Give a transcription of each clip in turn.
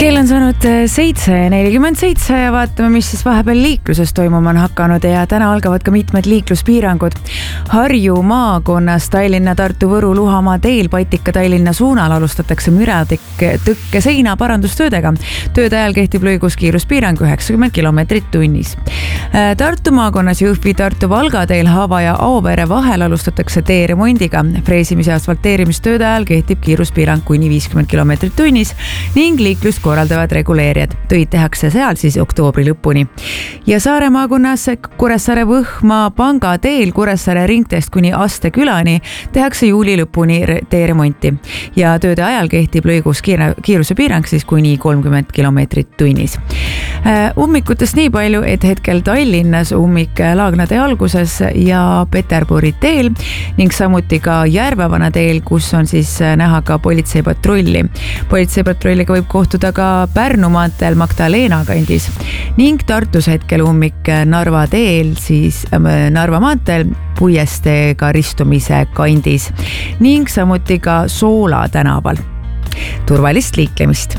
Kell on saanud 7:47 ja vaatame, mis siis vahepeal liikluses toimuma on hakanud ja täna algavad ka mitmed liikluspiirangud. Harju maakonnas Tallinna, Tartu, Võru, Luhamaa teel Patika Tallinna suunal alustatakse müratõkke seina parandustöödega. Tööde ajal kehtib lõiguskiiruspiirang 90 kilomeetrit tunnis. Tartu maakonnas Jõhvi, Tartu, Valga teel Haava ja Auvere vahel alustatakse tee remondiga. Freesimise asfalteerimistööde ajal kehtib kiiruspiirang kuni 50 kilomeetrit tunnis ning liiklust korraldavad reguleerijad. Töid tehakse seal siis oktoobri lõpuni. Ja Saare maakonnas Kuressaare Võhma Panga teel Kuressaare ringteest kuni Aste külani tehakse juuli lõpuni tee remonti. Ja tööde ajal kehtib lõigus kiirusepiirang siis kuni 30 kilomeetrit tunnis. Ummikutest nii palju, et hetkel Tallinnas ummik Laagna tee alguses ja Peterburi teel ning samuti ka Järvevana teel, kus on siis näha ka politseipatrulli. Politseipatrulliga võib kohtuda ka Pärnu maanteel Magdalena kandis ning Tartus hetkel ummik Narva teel, siis Narva maanteel Puiesteega ristumise kandis ning samuti ka Soola tänaval. Turvalist liiklemist.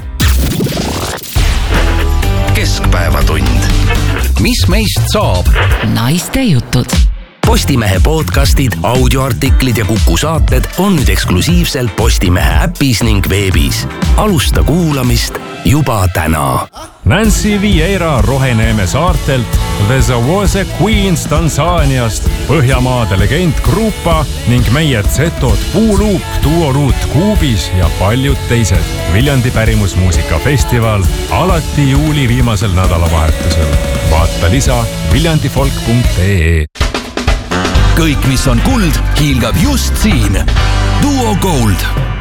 Keskpäevatund. Mis meist saab? Naiste jutud. Postimehe podcastid, audioartiklid ja Kuku saated on nüüd eksklusiivselt Postimehe äpis ning veebis. Alusta kuulamist juba täna. Nancy Vieira Roheneeme saartelt, The Zawose Queens Tansaaniast, Põhjamaade legend Grupa ning meie Zetod Puuluup, Duoruut Kuubis ja paljud teised. Viljandi pärimusmuusikafestival alati juuli viimasel nädalavahetusel. Vaata lisa viljandifolk.ee. Kõik, mis on kuld, hiilgab just siin. Duo Gold.